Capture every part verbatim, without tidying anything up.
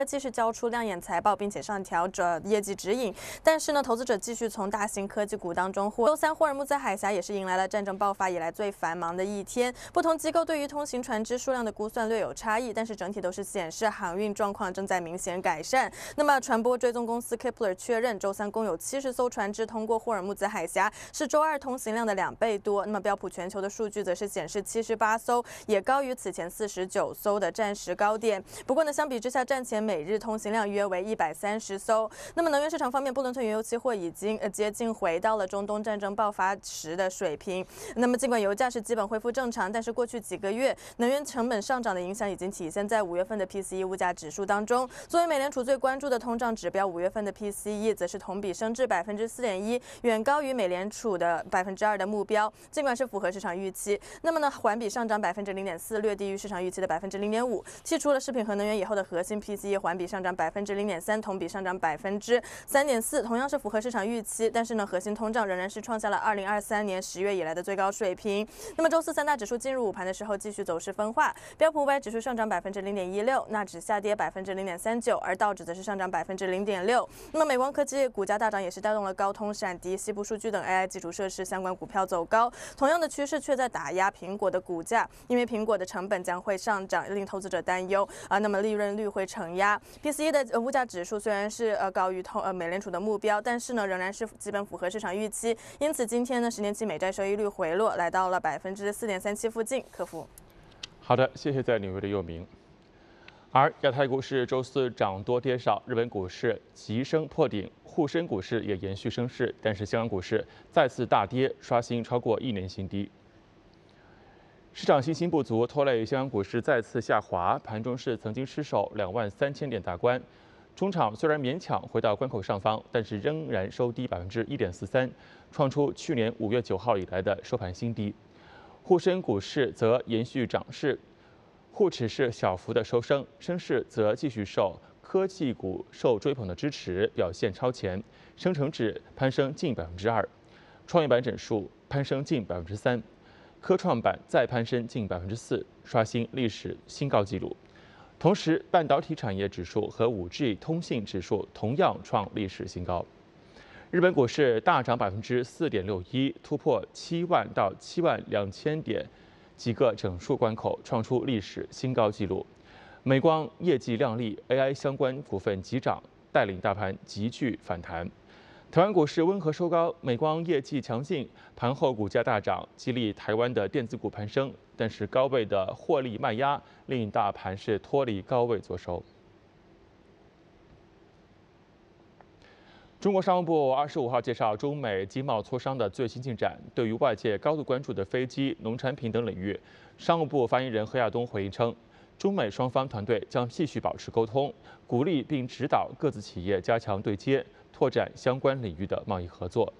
继续交出亮眼财报，并且上调着业绩指引，但是呢，投资者继续从大型科技股当中获。周三，霍尔木兹海峡也是迎来了战争爆发以来最繁忙的一天。不同机构对于通行船只数量的估算略有差异，但是整体都是显示航运状况正在明显改善。那么，船舶追踪公司 Kepler 确认，周三共有七十艘船只通过霍尔木兹海峡，是周二通行量的两倍多。那么，标普全球的数据则是显示七十八艘，也高于此前四十九艘的战时高点。不过呢，相比之下，战前每日通行量约为一百三十艘。那么能源市场方面，布伦特原油期货已经呃接近回到了中东战争爆发时的水平。那么尽管油价是基本恢复正常，但是过去几个月能源成本上涨的影响已经体现在五月份的 P C E 物价指数当中。作为美联储最关注的通胀指标，五月份的 P C E 则是同比升至百分之四点一，远高于美联储的百分之二的目标。尽管是符合市场预期，那么呢环比上涨百分之零点四，略低于市场预期的百分之零点五。剔除了食品和能源以后的核心 P C E 环比上涨百分之零点三，同比上涨百分之三点四，同样是符合市场预期。但是呢，核心通胀仍然是创下了二零二三年十月以来的最高水平。那么周四三大指数进入午盘的时候，继续走势分化，标普五百指数上涨百分之零点一六，纳指下跌百分之零点三九，而道指则是上涨百分之零点六。那么美光科技股价大涨，也是带动了高通、闪迪、西部数据等 A I 基础设施相关股票走高。同样的趋势却在打压苹果的股价，因为苹果的成本将会上涨，令投资者担忧啊。那么利润率会承压。P C E 的物价指数虽然是呃高于通呃美联储的目标，但是呢仍然是基本符合市场预期。因此今天呢十年期美债收益率回落，来到了百分之四点三七附近。客服。 好的，谢谢在纽约的佑明。而亚太股市周四涨多跌少，日本股市急升破顶，沪深股市也延续升势，但是香港股市再次大跌，刷新超过一年新低。市场信心不足拖累香港股市再次下滑，盘中是曾经失守两万三千点大关。中场虽然勉强回到关口上方，但是仍然收低百分之一点四三，创出去年五月九号以来的收盘新低。沪深股市则延续涨势，沪指是小幅的收升，升势则继续受科技股受追捧的支持，表现超前，深成指攀升近百分之二，创业板指数攀升近百分之三。科创板再攀升近百分之四，刷新历史新高纪录。同时，半导体产业指数和 五 G 通信指数同样创历史新高。日本股市大涨百分之四点六一，突破七万到七万两千点几个整数关口，创出历史新高纪录。美光业绩亮丽 ，A I 相关股份急涨，带领大盘急剧反弹。台湾股市温和收高，美光业绩强劲，盘后股价大涨，激励台湾的电子股攀升。但是高位的获利卖压，令大盘是脱离高位作收。中国商务部二十五号介绍中美经贸磋商的最新进展。对于外界高度关注的飞机、农产品等领域，商务部发言人何亚东回应称，中美双方团队将继续保持沟通，鼓励并指导各自企业加强对接。拓展相关领域的贸易合作。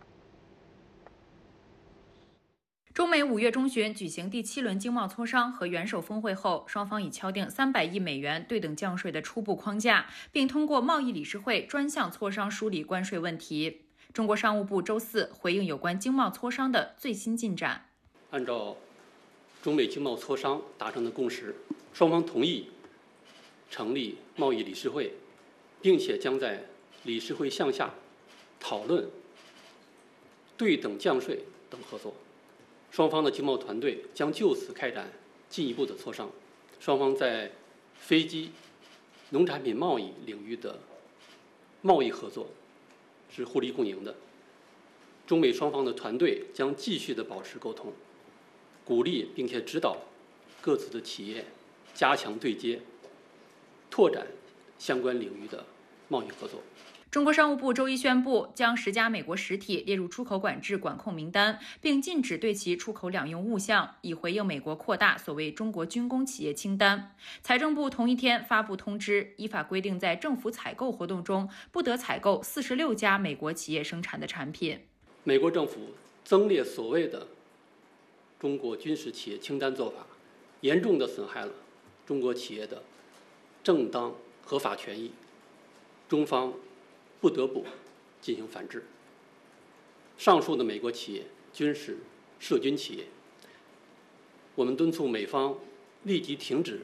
中美五月中旬举行第七轮经贸磋商和元首峰会后，双方已敲定三百亿美元对等降税的初步框架，并通过贸易理事会专项磋商梳理关税问题。中国商务部周四回应有关经贸磋商的最新进展。 按照中美经贸磋商达成的共识，双方同意成立贸易理事会，并且将在理事会项下讨论对等降税等合作。双方的经贸团队将就此开展进一步的磋商。双方在飞机、农产品贸易领域的贸易合作是互利共赢的。中美双方的团队将继续的保持沟通，鼓励并且指导各自的企业加强对接，拓展相关领域的贸易合作。 中国商务部周一宣布，将十家美国实体列入出口管制管控名单，并禁止对其出口两用物项，以回应美国扩大所谓中国军工企业清单。财政部同一天发布通知，依法规定，在政府采购活动中不得采购四十六家美国企业生产的产品。 美国政府增列所谓的中国军事企业清单做法，严重地损害了中国企业的正当合法权益，中方不得不进行反制。上述的美国企业均是涉军企业，我们敦促美方立即停止